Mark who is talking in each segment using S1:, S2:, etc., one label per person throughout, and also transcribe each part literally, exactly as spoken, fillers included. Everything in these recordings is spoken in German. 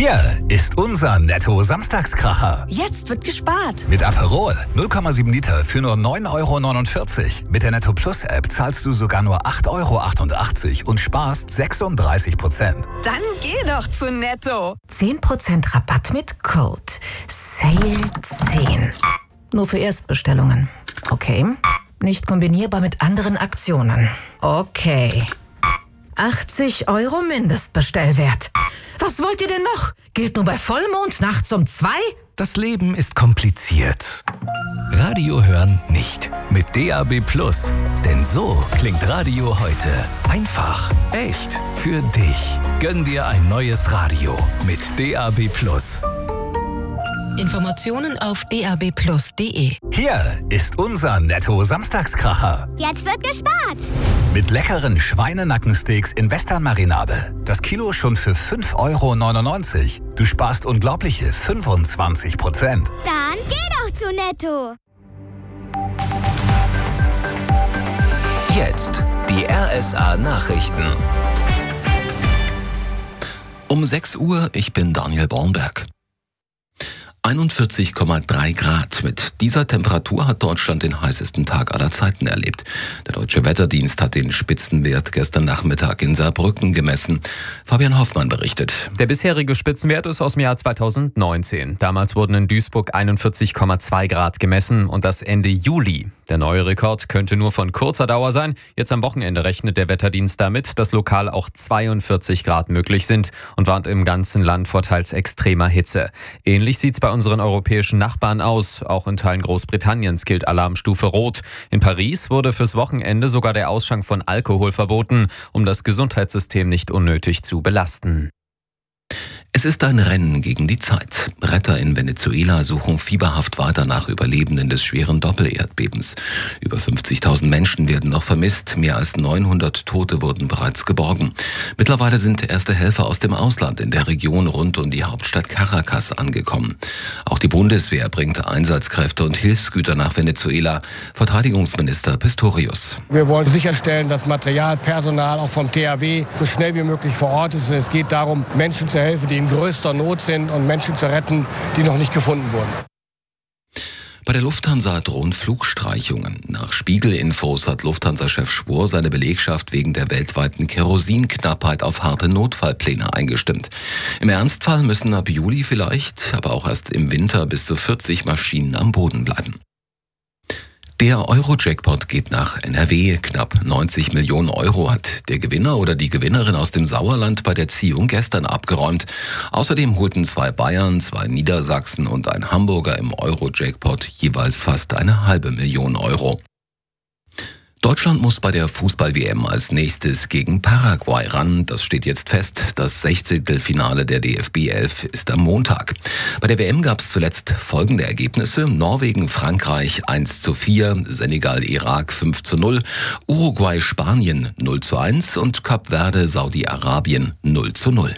S1: Hier ist unser Netto-Samstagskracher.
S2: Jetzt wird gespart.
S1: Mit Aperol null Komma sieben Liter für nur neun Euro neunundvierzig. Mit der Netto Plus App zahlst du sogar nur acht Euro achtundachtzig und sparst sechsunddreißig Prozent.
S2: Dann geh doch zu Netto.
S3: zehn Prozent Rabatt mit Code S A I L zehn. Nur für Erstbestellungen. Okay. Nicht kombinierbar mit anderen Aktionen. Okay. achtzig Euro Mindestbestellwert. Was wollt ihr denn noch? Gilt nur bei Vollmond nachts um zwei?
S4: Das Leben ist kompliziert. Radio hören nicht. Mit D A B Plus. Denn so klingt Radio heute. Einfach, echt, für dich. Gönn dir ein neues Radio mit D A B Plus.
S3: Informationen auf d a b plus punkt d e.
S1: Hier ist unser Netto-Samstagskracher.
S5: Jetzt wird gespart.
S1: Mit leckeren Schweinenackensteaks in Western-Marinade. Das Kilo schon für fünf Euro neunundneunzig. Du sparst unglaubliche fünfundzwanzig Prozent.
S5: Dann geh doch zu Netto.
S4: Jetzt die R S A-Nachrichten. Um sechs Uhr, ich bin Daniel Bornberg. einundvierzig Komma drei Grad. Mit dieser Temperatur hat Deutschland den heißesten Tag aller Zeiten erlebt. Der Deutsche Wetterdienst hat den Spitzenwert gestern Nachmittag in Saarbrücken gemessen. Fabian Hoffmann berichtet.
S6: Der bisherige Spitzenwert ist aus dem Jahr zweitausendneunzehn. Damals wurden in Duisburg einundvierzig Komma zwei Grad gemessen und das Ende Juli. Der neue Rekord könnte nur von kurzer Dauer sein. Jetzt am Wochenende rechnet der Wetterdienst damit, dass lokal auch zweiundvierzig Grad möglich sind und warnt im ganzen Land vor teils extremer Hitze. Ähnlich sieht's bei unseren europäischen Nachbarn aus. Auch in Teilen Großbritanniens gilt Alarmstufe Rot. In Paris wurde fürs Wochenende sogar der Ausschank von Alkohol verboten, um das Gesundheitssystem nicht unnötig zu belasten.
S4: Es ist ein Rennen gegen die Zeit. Retter in Venezuela suchen fieberhaft weiter nach Überlebenden des schweren Doppelerdbebens. Über fünfzigtausend Menschen werden noch vermisst. Mehr als neunhundert Tote wurden bereits geborgen. Mittlerweile sind erste Helfer aus dem Ausland in der Region rund um die Hauptstadt Caracas angekommen. Auch die Bundeswehr bringt Einsatzkräfte und Hilfsgüter nach Venezuela. Verteidigungsminister Pistorius.
S7: Wir wollen sicherstellen, dass Material, Personal auch vom T H W so schnell wie möglich vor Ort ist. Es geht darum, Menschen zu helfen, die in größter Not sind und Menschen zu retten, die noch nicht gefunden wurden.
S4: Bei der Lufthansa drohen Flugstreichungen. Nach Spiegel-Infos hat Lufthansa-Chef Spohr seine Belegschaft wegen der weltweiten Kerosinknappheit auf harte Notfallpläne eingestimmt. Im Ernstfall müssen ab Juli vielleicht, aber auch erst im Winter bis zu vierzig Maschinen am Boden bleiben. Der Euro-Jackpot geht nach N R W. Knapp neunzig Millionen Euro hat der Gewinner oder die Gewinnerin aus dem Sauerland bei der Ziehung gestern abgeräumt. Außerdem holten zwei Bayern, zwei Niedersachsen und ein Hamburger im Euro-Jackpot jeweils fast eine halbe Million Euro. Deutschland muss bei der Fußball-W M als nächstes gegen Paraguay ran. Das steht jetzt fest. Das Sechzehntelfinale der D F B elf ist am Montag. Bei der W M gab es zuletzt folgende Ergebnisse. Norwegen, Frankreich eins zu vier, Senegal, Irak fünf zu null, Uruguay, Spanien null zu eins und Kap Verde, Saudi-Arabien null zu null.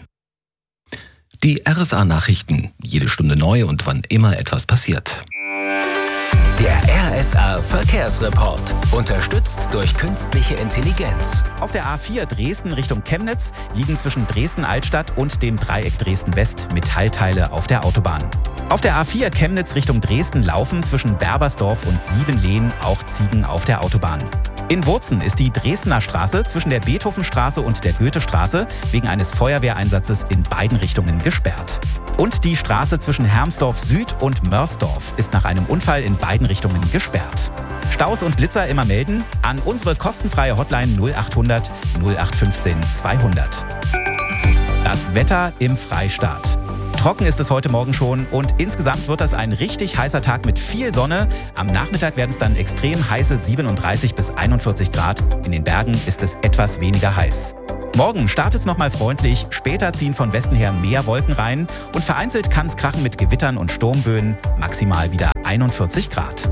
S4: Die R S A-Nachrichten. Jede Stunde neu und wann immer etwas passiert.
S8: Der R S A-Verkehrsreport. Unterstützt durch künstliche Intelligenz.
S9: Auf der A vier Dresden Richtung Chemnitz liegen zwischen Dresden-Altstadt und dem Dreieck Dresden-West Metallteile auf der Autobahn. Auf der A vier Chemnitz Richtung Dresden laufen zwischen Berbersdorf und Siebenlehn auch Ziegen auf der Autobahn. In Wurzen ist die Dresdner Straße zwischen der Beethovenstraße und der Goethestraße wegen eines Feuerwehreinsatzes in beiden Richtungen gesperrt. Und die Straße zwischen Hermsdorf Süd und Mörsdorf ist nach einem Unfall in beiden Richtungen gesperrt. Staus und Blitzer immer melden an unsere kostenfreie Hotline null achthundert null acht fünfzehn zweihundert. Das Wetter im Freistaat. Trocken ist es heute Morgen schon und insgesamt wird das ein richtig heißer Tag mit viel Sonne. Am Nachmittag werden es dann extrem heiße siebenunddreißig bis einundvierzig Grad. In den Bergen ist es etwas weniger heiß. Morgen startet es nochmal freundlich, später ziehen von Westen her mehr Wolken rein und vereinzelt kann es krachen mit Gewittern und Sturmböen, maximal wieder einundvierzig Grad.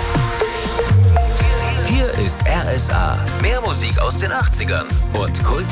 S8: Hier ist R S A. Mehr Musik aus den achtzigern und Kult